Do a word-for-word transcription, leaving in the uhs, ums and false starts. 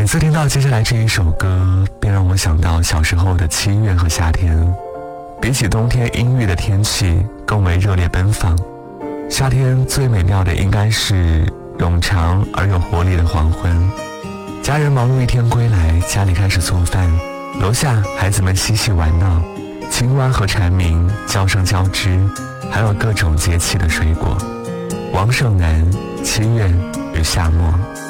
次听到接下来这一首歌，便让我想到小时候的七月和夏天。比起冬天阴郁的天气，更为热烈奔放。夏天最美妙的应该是冗长而有活力的黄昏。家人忙碌一天归来，家里开始做饭，楼下孩子们嬉戏玩闹，青蛙和蝉鸣叫声交织，还有各种节气的水果。王胜男，七月与夏末。